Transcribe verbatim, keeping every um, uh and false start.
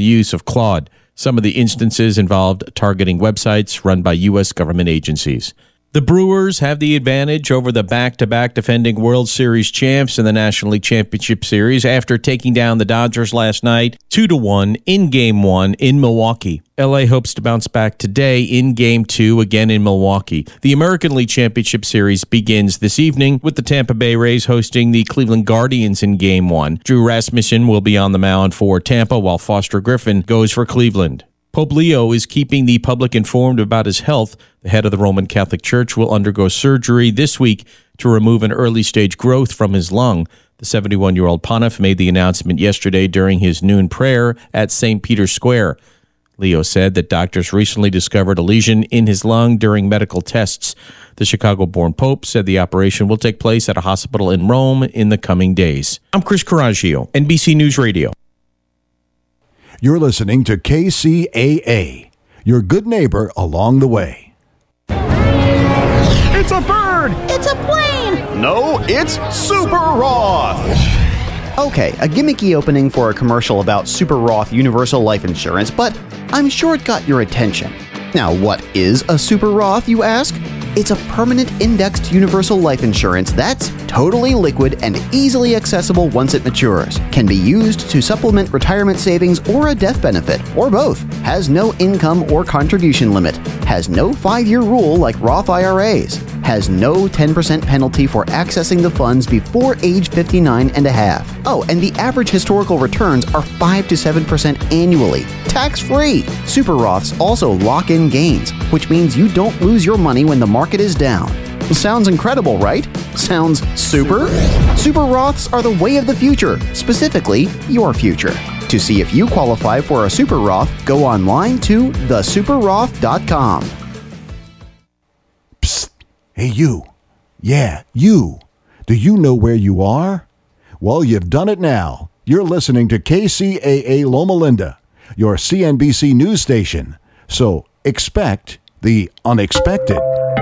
use of Claude. Some of the instances involved targeting websites run by U S government agencies. The Brewers have the advantage over the back-to-back defending World Series champs in the National League Championship Series after taking down the Dodgers last night two to one in Game one in Milwaukee. L A hopes to bounce back today in Game two, again in Milwaukee. The American League Championship Series begins this evening with the Tampa Bay Rays hosting the Cleveland Guardians in Game one. Drew Rasmussen will be on the mound for Tampa, while Foster Griffin goes for Cleveland. Pope Leo is keeping the public informed about his health. The head of the Roman Catholic Church will undergo surgery this week to remove an early-stage growth from his lung. The seventy-one-year-old pontiff made the announcement yesterday during his noon prayer at Saint Peter's Square. Leo said that doctors recently discovered a lesion in his lung during medical tests. The Chicago-born Pope said the operation will take place at a hospital in Rome in the coming days. I'm Chris Coraggio, N B C News Radio. You're listening to K C A A, your good neighbor along the way. It's a bird! It's a plane! No, it's Super Roth! Okay, a gimmicky opening for a commercial about Super Roth Universal Life Insurance, but I'm sure it got your attention. Now, what is a Super Roth, you ask? It's a permanent indexed universal life insurance that's totally liquid and easily accessible once it matures. Can be used to supplement retirement savings or a death benefit, or both. Has no income or contribution limit. Has no five-year rule like Roth I R As. Has no ten percent penalty for accessing the funds before age fifty-nine and a half. Oh, and the average historical returns are five to seven percent annually, tax-free. Super Roths also lock in gains, which means you don't lose your money when the market is down. Sounds incredible, right? Sounds super? Super Roths are the way of the future, specifically your future. To see if you qualify for a Super Roth, go online to the super roth dot com. Psst. Hey, you. Yeah, you. Do you know where you are? Well, you've done it now. You're listening to K C A A Loma Linda, your C N B C news station. So expect the unexpected.